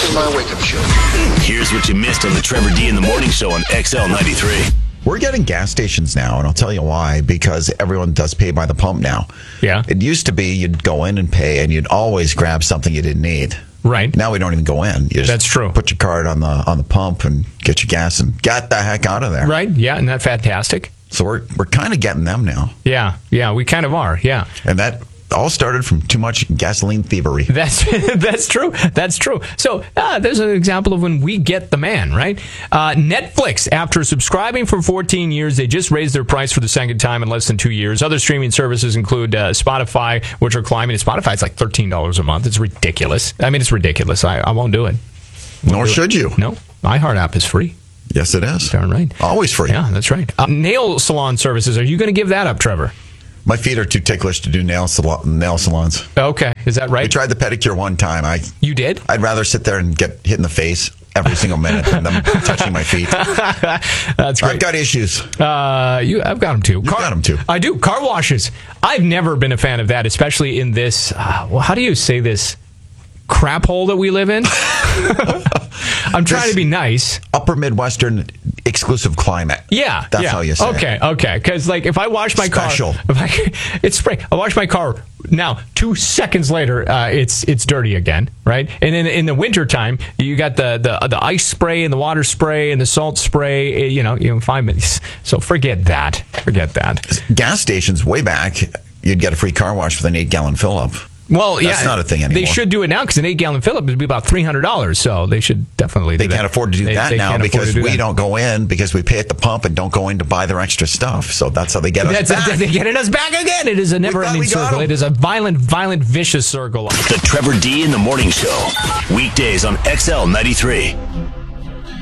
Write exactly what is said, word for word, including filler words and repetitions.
Starting my wake-up show. Here's what you missed on the Trevor D in the Morning Show on X L ninety-three. We're getting gas stations now, and I'll tell you why, because everyone does pay by the pump now. Yeah. It used to be you'd go in and pay, and you'd always grab something you didn't need. Right. Now we don't even go in. You just That's true. Put your card on the on the pump and get your gas and get the heck out of there. Right. Yeah. Isn't that fantastic? So we're we're kind of getting them now. Yeah. Yeah. We kind of are. Yeah. And that all started from too much gasoline thievery. That's that's true. That's true. So uh, there's an example of when we get the man, right? Uh, Netflix, after subscribing for fourteen years, they just raised their price for the second time in less than two years. Other streaming services include uh, Spotify, which are climbing. Spotify's like thirteen dollars a month. It's ridiculous. I mean, it's ridiculous. I, I won't do it. Won't Nor do should it. you. No. iHeart app is free. Yes, it is. Darn right. Always free. Yeah, that's right. Uh, nail salon services. Are you going to give that up, Trevor? My feet are too ticklish to do nail salon, nail salons. Okay, is that right? We tried the pedicure one time. I You did? I'd rather sit there and get hit in the face every single minute than them touching my feet. That's great. I've got issues. Uh, you, I've got them too. You've got 'em too. I do. Car washes. I've never been a fan of that, especially in this. Uh, well, how do you say this? Crap hole that we live in. I'm trying This to be nice. Upper Midwestern exclusive climate. Yeah, That's yeah. how you say okay, it. Okay, Because like if I wash my Special. car, if I, it's spray. I wash my car now. Two seconds later, uh, it's it's dirty again, right? And in in the wintertime, you got the, the the ice spray and the water spray and the salt spray. You know, you know, five minutes. So forget that. Forget that. Gas stations way back, you'd get a free car wash with an eight gallon fill up. Well, That's yeah, not a thing anymore. They should do it now because an eight-gallon fill-up would be about three hundred dollars. So they should definitely do They that. can't afford to do They- that they now can't afford because to do we that. don't go in because we pay at the pump and don't go in to buy their extra stuff. So that's how they get us That's, back. They're getting us back again. It is a never-ending we got circle. them. It is a violent, violent, vicious circle. The Trevor D in the Morning Show. Weekdays on X L ninety-three.